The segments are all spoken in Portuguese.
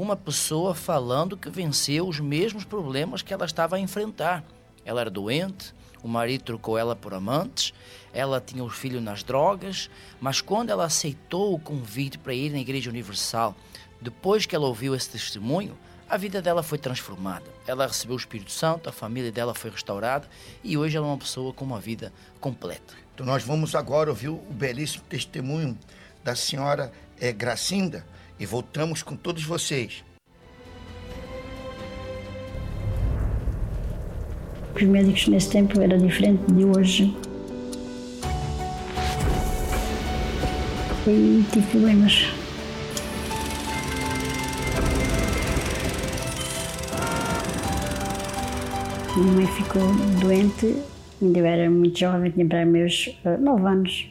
uma pessoa falando que venceu os mesmos problemas que ela estava a enfrentar. Ela era doente, o marido trocou ela por amantes, ela tinha os filhos nas drogas, mas quando ela aceitou o convite para ir na Igreja Universal, depois que ela ouviu esse testemunho, a vida dela foi transformada. Ela recebeu o Espírito Santo, a família dela foi restaurada e hoje ela é uma pessoa com uma vida completa. Então nós vamos agora ouvir o belíssimo testemunho da senhora Gracinda e voltamos com todos vocês. Os médicos nesse tempo era diferente de hoje. E tive problemas. Minha mãe ficou doente, ainda eu era muito jovem, tinha para meus 9 anos.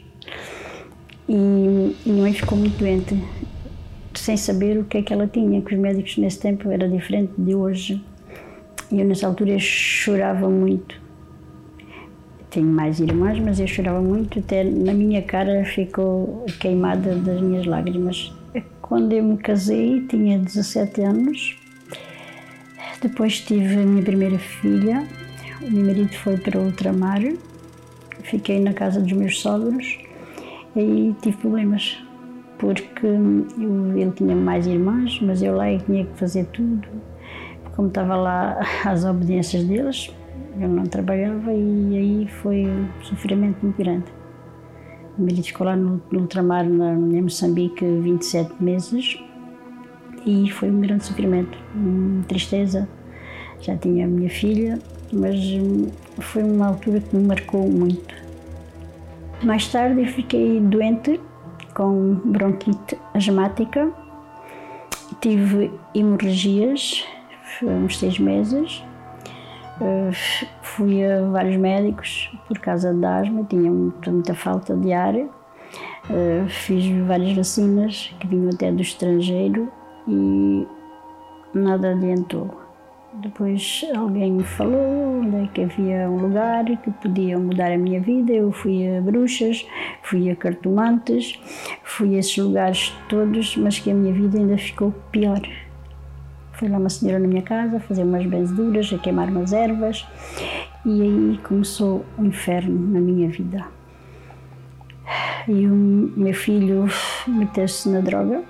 E minha mãe ficou muito doente, sem saber o que é que ela tinha, que os médicos nesse tempo era diferente de hoje. E eu nessa altura chorava muito. Tenho mais irmãs, mas eu chorava muito, até na minha cara ficou queimada das minhas lágrimas. Quando eu me casei, tinha 17 anos. Depois tive a minha primeira filha, o meu marido foi para o ultramar, fiquei na casa dos meus sogros e tive problemas, porque ele tinha mais irmãs, mas eu lá tinha que fazer tudo. Como estava lá às obediências deles, eu não trabalhava e aí foi um sofrimento muito grande. O meu marido ficou lá no ultramar, em Moçambique, 27 meses. E foi um grande sofrimento, tristeza. Já tinha a minha filha, mas foi uma altura que me marcou muito. Mais tarde eu fiquei doente com bronquite asmática, tive hemorragias, uns 6 meses. Fui a vários médicos por causa da asma, tinha muita falta de ar. Fiz várias vacinas que vinham até do estrangeiro e nada adiantou. Depois alguém me falou onde é que havia um lugar que podia mudar a minha vida. Eu fui a bruxas, fui a cartomantes, fui a esses lugares todos, mas que a minha vida ainda ficou pior. Foi lá uma senhora na minha casa a fazer umas benzeduras, a queimar umas ervas e aí começou o inferno na minha vida. E o meu filho meteu-se na droga.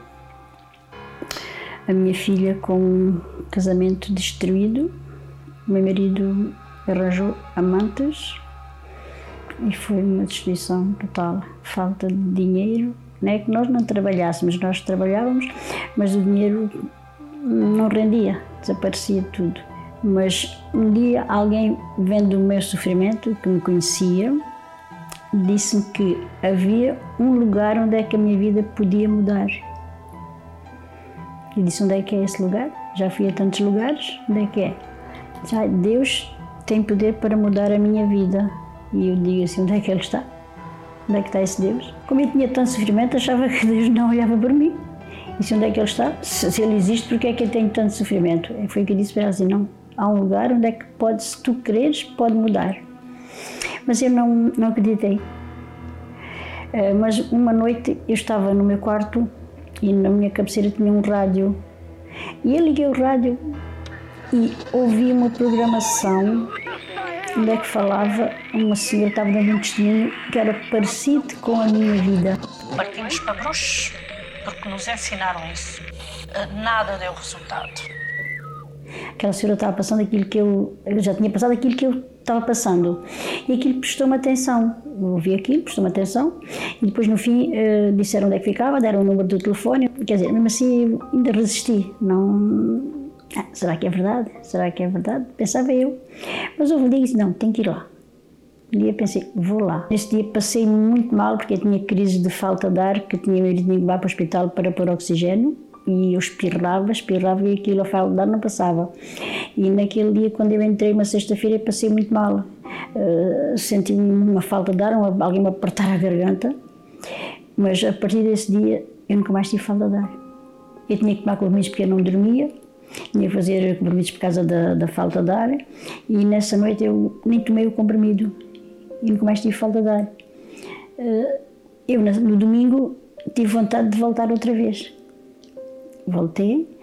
A minha filha com um casamento destruído, o meu marido arranjou amantes e foi uma destruição total, falta de dinheiro. Não é que nós não trabalhássemos, nós trabalhávamos, mas o dinheiro não rendia, desaparecia tudo. Mas um dia alguém, vendo o meu sofrimento, que me conhecia, disse-me que havia um lugar onde é que a minha vida podia mudar. Eu disse, onde é que é esse lugar? Já fui a tantos lugares, onde é que é? Já, Deus tem poder para mudar a minha vida. E eu digo assim, onde é que Ele está? Onde é que está esse Deus? Como eu tinha tanto sofrimento, achava que Deus não olhava por mim. E disse, onde é que Ele está? Se Ele existe, por que é que eu tenho tanto sofrimento? Foi o que eu disse para ela assim, não, há um lugar onde é que pode, se tu quereres, pode mudar. Mas eu não acreditei. Mas uma noite eu estava no meu quarto e na minha cabeceira tinha um rádio. E eu liguei o rádio e ouvi uma programação onde é que falava, uma senhora estava dando um testemunho que era parecido com a minha vida. Partimos para bruxos porque nos ensinaram isso. Nada deu resultado. Aquela senhora estava passando aquilo que eu já tinha passado, aquilo que eu estava passando. E aquilo prestou-me atenção. Eu ouvi aquilo, prestou-me atenção. E depois, no fim, disseram onde é que ficava, deram o número do telefone. Quer dizer, mesmo assim, eu ainda resisti. Não... será que é verdade? Será que é verdade? Pensava eu. Mas houve um dia e disse, não, tenho que ir lá. Um dia pensei, vou lá. Nesse dia passei muito mal, porque eu tinha crise de falta de ar, que tinha ido para o hospital para pôr oxigênio. E eu espirrava e aquilo a falta de ar não passava. E naquele dia, quando eu entrei, uma sexta-feira, eu passei muito mal. Senti uma falta de ar, alguém me apertar a garganta. Mas a partir desse dia, eu nunca mais tive falta de ar. Eu tinha que tomar compromissos porque eu não dormia. Tinha que fazer compromissos por causa da falta de ar. E nessa noite eu nem tomei o comprimido. E nunca mais tive falta de ar. Eu, no domingo, tive vontade de voltar outra vez. Voltei